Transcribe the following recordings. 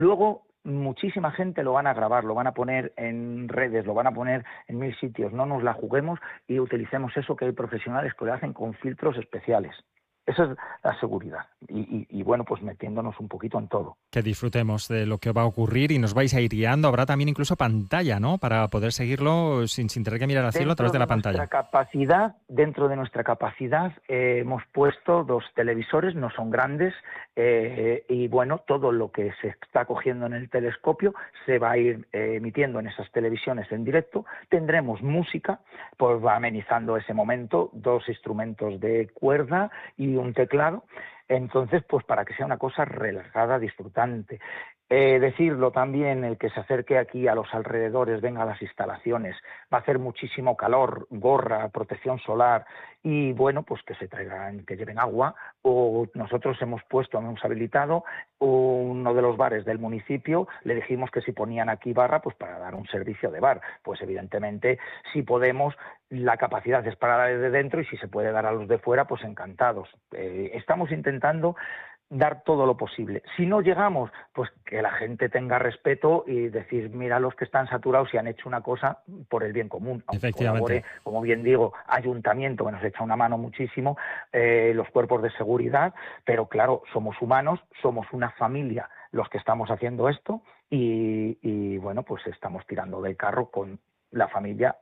Luego, muchísima gente lo van a grabar, lo van a poner en redes, lo van a poner en 1000 sitios. No nos la juguemos y utilicemos eso, que hay profesionales que lo hacen con filtros especiales. Esa es la seguridad y bueno, pues metiéndonos un poquito en todo. Que disfrutemos de lo que va a ocurrir y nos vais a ir guiando. Habrá también incluso pantalla, ¿no? Para poder seguirlo sin tener que mirar al cielo a través de la pantalla. Dentro de nuestra capacidad hemos puesto 2 televisores, no son grandes, y bueno, todo lo que se está cogiendo en el telescopio se va a ir emitiendo en esas televisiones en directo. Tendremos música, pues va amenizando ese momento, 2 instrumentos de cuerda y un teclado. Entonces, pues para que sea una cosa relajada, disfrutante. Decirlo también, el que se acerque aquí a los alrededores, venga a las instalaciones, va a hacer muchísimo calor, gorra, protección solar y bueno, pues que se traigan, que lleven agua. O nosotros hemos habilitado uno de los bares del municipio, le dijimos que si ponían aquí barra, pues para dar un servicio de bar. Pues evidentemente, si podemos, la capacidad es para desde dentro y si se puede dar a los de fuera, pues encantados. Estamos intentando dar todo lo posible. Si no llegamos, pues que la gente tenga respeto y decir, mira los que están saturados y han hecho una cosa por el bien común. Aunque colabore, como bien digo, ayuntamiento, que nos echa una mano muchísimo, los cuerpos de seguridad, pero claro, somos humanos, somos una familia los que estamos haciendo esto y bueno, pues estamos tirando del carro con la familia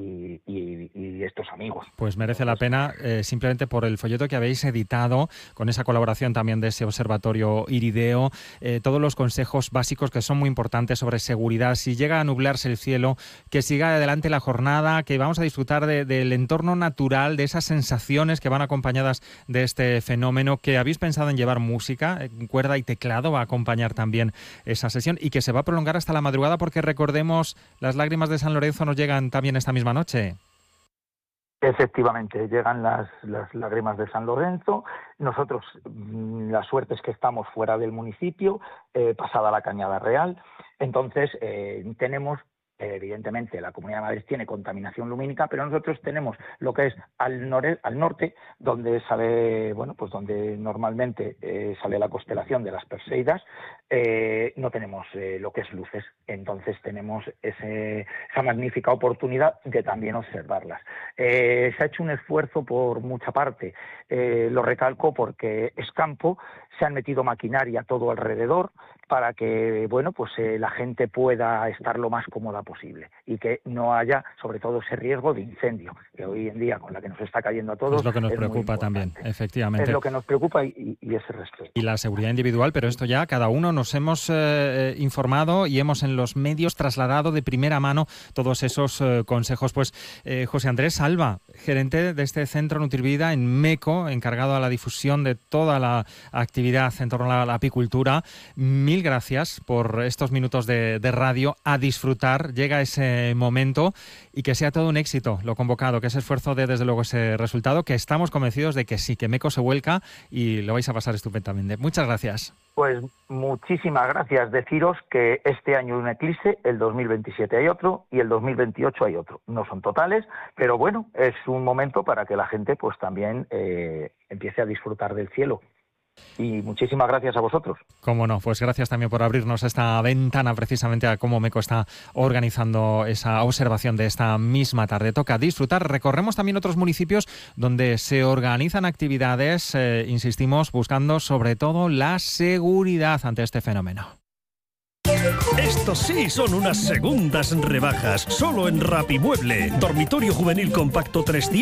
y estos amigos. Pues merece la pena simplemente por el folleto que habéis editado, con esa colaboración también de ese observatorio Irideo, todos los consejos básicos que son muy importantes sobre seguridad. Si llega a nublarse el cielo, que siga adelante la jornada, que vamos a disfrutar del entorno natural, de esas sensaciones que van acompañadas de este fenómeno, que habéis pensado en llevar música, cuerda y teclado, va a acompañar también esa sesión y que se va a prolongar hasta la madrugada porque recordemos, las lágrimas de San Lorenzo nos llegan también esta misma noche. Efectivamente, llegan las lágrimas de San Lorenzo. Nosotros, la suerte es que estamos fuera del municipio, pasada la Cañada Real. Entonces, tenemos, evidentemente, la Comunidad de Madrid tiene contaminación lumínica, pero nosotros tenemos lo que es al norte, donde sale, bueno, pues donde normalmente sale la constelación de las Perseidas, no tenemos lo que es luces. Entonces tenemos esa magnífica oportunidad de también observarlas. Se ha hecho un esfuerzo por mucha parte, lo recalco porque es campo, se han metido maquinaria todo alrededor para que, bueno, pues la gente pueda estar lo más cómoda posible y que no haya, sobre todo, ese riesgo de incendio, que hoy en día, con la que nos está cayendo a todos, es lo que nos preocupa también, efectivamente. Es lo que nos preocupa y ese respeto. Y la seguridad individual, pero esto ya cada uno nos hemos informado y hemos en los medios trasladado de primera mano todos esos consejos. Pues José Andrés Alba, gerente de este Centro Nutrivida en MECO, encargado a la difusión de toda la actividad en torno a la apicultura, mil gracias por estos minutos de radio. A disfrutar, llega ese momento y que sea todo un éxito lo convocado, que ese esfuerzo dé desde luego ese resultado, que estamos convencidos de que sí, que MECO se vuelca y lo vais a pasar estupendamente. Muchas gracias. Pues muchísimas gracias. Deciros que este año hay un eclipse, el 2027 hay otro y el 2028 hay otro. No son totales, pero bueno, es un momento para que la gente pues también empiece a disfrutar del cielo. Y muchísimas gracias a vosotros. Cómo no, pues gracias también por abrirnos esta ventana precisamente a cómo MECO está organizando esa observación de esta misma tarde. Toca disfrutar. Recorremos también otros municipios donde se organizan actividades, insistimos, buscando sobre todo la seguridad ante este fenómeno. Estos sí son unas segundas rebajas, solo en Rapimueble. Dormitorio juvenil compacto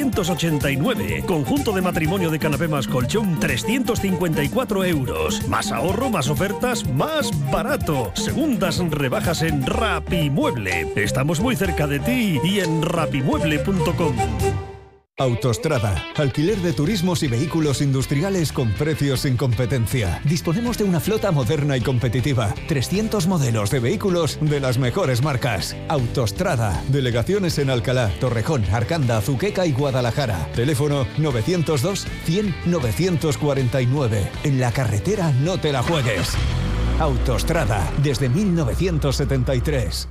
389. Conjunto de matrimonio de canapé más colchón 354 euros. Más ahorro, más ofertas, más barato. Segundas rebajas en Rapimueble. Estamos muy cerca de ti y en rapimueble.com. Autostrada, alquiler de turismos y vehículos industriales con precios sin competencia. Disponemos de una flota moderna y competitiva. 300 modelos de vehículos de las mejores marcas. Autostrada, delegaciones en Alcalá, Torrejón, Arcanda, Azuqueca y Guadalajara. Teléfono 902 100 949. En la carretera no te la juegues. Autostrada, desde 1973.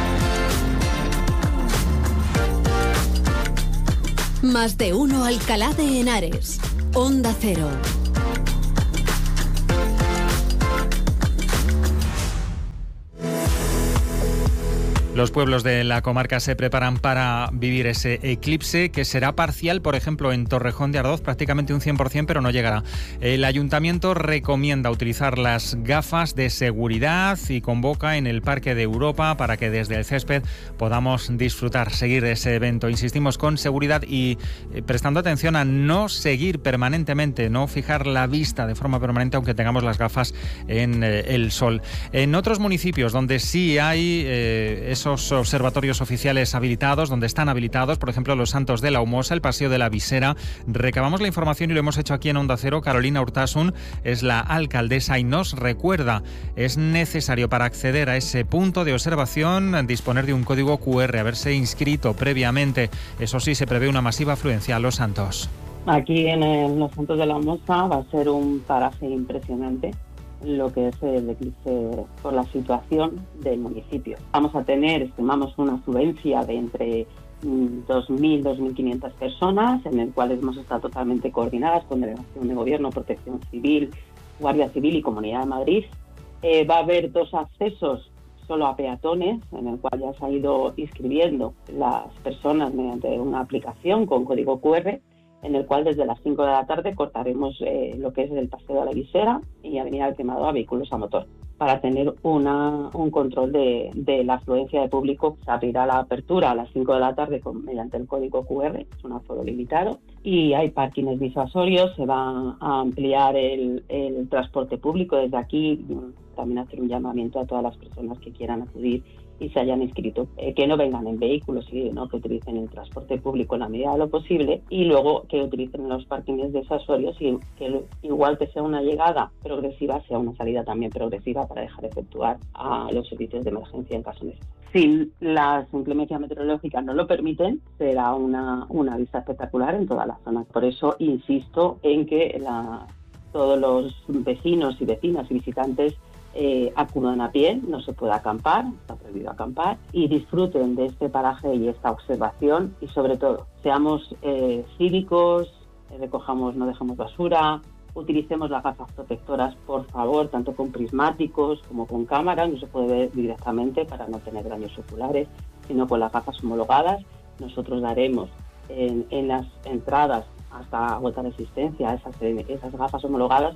Más de uno Alcalá de Henares. Onda Cero. Los pueblos de la comarca se preparan para vivir ese eclipse, que será parcial, por ejemplo, en Torrejón de Ardoz, prácticamente un 100%, pero no llegará. El ayuntamiento recomienda utilizar las gafas de seguridad y convoca en el Parque de Europa para que desde el césped podamos disfrutar, seguir ese evento. Insistimos, con seguridad y prestando atención a no seguir permanentemente, no fijar la vista de forma permanente, aunque tengamos las gafas en el sol. En otros municipios donde sí hay esos observatorios oficiales habilitados, donde están habilitados, por ejemplo, los Santos de la Humosa, el Paseo de la Visera, recabamos la información y lo hemos hecho aquí en Onda Cero. Carolina Urtasun es la alcaldesa y nos recuerda, es necesario para acceder a ese punto de observación disponer de un código QR, haberse inscrito previamente. Eso sí, se prevé una masiva afluencia a los Santos. Aquí en los Santos de la Humosa va a ser un paraje impresionante lo que es el eclipse por la situación del municipio. Vamos a tener, estimamos, una afluencia de entre 2.000, 2.500 personas, en el cual hemos estado totalmente coordinadas con Delegación de Gobierno, Protección Civil, Guardia Civil y Comunidad de Madrid. Va a haber 2 accesos solo a peatones, en el cual ya se ha ido inscribiendo las personas mediante una aplicación con código QR, en el cual desde las 5 de la tarde cortaremos lo que es el Paseo de la Visera y Avenida del Quemado a vehículos a motor. Para tener un control de la afluencia de público, se abrirá la apertura a las 5 de la tarde mediante el código QR, es un aforo limitado, y hay parkings disuasorios. Se va a ampliar el transporte público. Desde aquí también hacer un llamamiento a todas las personas que quieran acudir y se hayan inscrito, que no vengan en vehículos, sino que utilicen el transporte público en la medida de lo posible, y luego que utilicen los parkings disuasorios, y que igual que sea una llegada progresiva, sea una salida también progresiva para dejar efectuar a los servicios de emergencia en caso necesario. Si las inclemencias meteorológicas no lo permiten, será una vista espectacular en toda la zona. Por eso insisto en que todos los vecinos y vecinas y visitantes acudan a pie, no se puede acampar, está prohibido acampar, y disfruten de este paraje y esta observación, y sobre todo seamos cívicos, no dejemos basura, utilicemos las gafas protectoras, por favor, tanto con prismáticos como con cámaras. No se puede ver directamente para no tener daños oculares, sino con las gafas homologadas. Nosotros daremos en las entradas hasta agotar existencia esas gafas homologadas.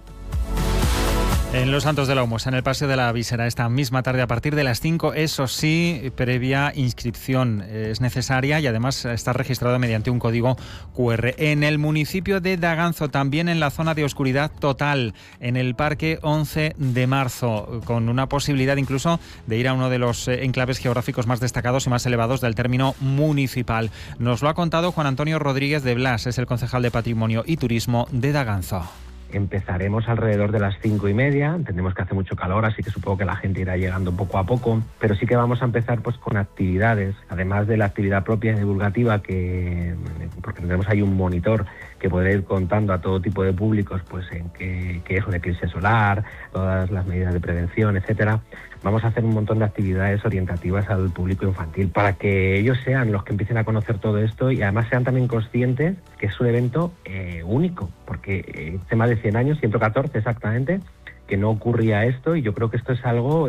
En los Santos de la Humosa, en el Paseo de la Visera, esta misma tarde a partir de las 5, eso sí, previa inscripción es necesaria y además está registrado mediante un código QR. En el municipio de Daganzo, también en la zona de oscuridad total, en el Parque 11 de Marzo, con una posibilidad incluso de ir a uno de los enclaves geográficos más destacados y más elevados del término municipal. Nos lo ha contado Juan Antonio Rodríguez de Blas, es el concejal de Patrimonio y Turismo de Daganzo. Empezaremos alrededor de las 5:30, entendemos que hace mucho calor, así que supongo que la gente irá llegando poco a poco, pero sí que vamos a empezar pues con actividades, además de la actividad propia y divulgativa, porque tendremos ahí un monitor que podrá ir contando a todo tipo de públicos pues en qué es un eclipse solar, todas las medidas de prevención, etcétera. Vamos a hacer un montón de actividades orientativas al público infantil para que ellos sean los que empiecen a conocer todo esto y además sean también conscientes que es un evento único, porque hace más de 100 años, 114 exactamente, que no ocurría esto, y yo creo que esto es algo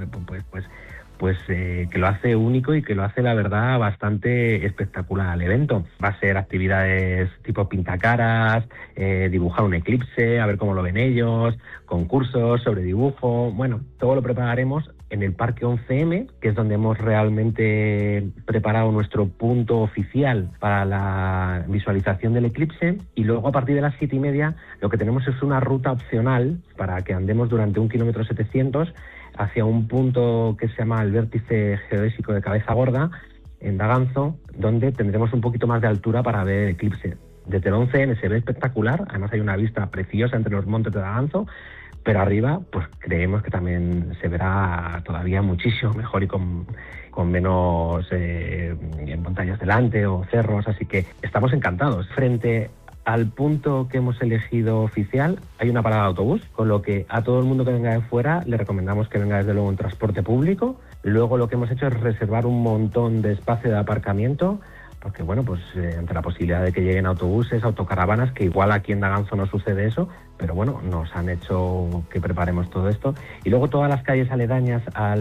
que lo hace único y que lo hace, la verdad, bastante espectacular el evento. Va a ser actividades tipo pintacaras, dibujar un eclipse, a ver cómo lo ven ellos, concursos sobre dibujo. Bueno, todo lo prepararemos en el Parque 11M, que es donde hemos realmente preparado nuestro punto oficial para la visualización del eclipse, y luego a partir de las 7:30 lo que tenemos es una ruta opcional para que andemos durante 1,7 km hacia un punto que se llama el vértice geodésico de Cabeza Gorda, en Daganzo, donde tendremos un poquito más de altura para ver el eclipse. Desde el 11M se ve espectacular, además hay una vista preciosa entre los montes de Daganzo, pero arriba pues creemos que también se verá todavía muchísimo mejor y con menos montañas delante o cerros, así que estamos encantados. Frente al punto que hemos elegido oficial hay una parada de autobús, con lo que a todo el mundo que venga de fuera le recomendamos que venga desde luego en transporte público. Luego lo que hemos hecho es reservar un montón de espacio de aparcamiento, porque bueno, pues ante la posibilidad de que lleguen autobuses, autocaravanas, que igual aquí en Daganzo no sucede eso, pero bueno, nos han hecho que preparemos todo esto. Y luego todas las calles aledañas al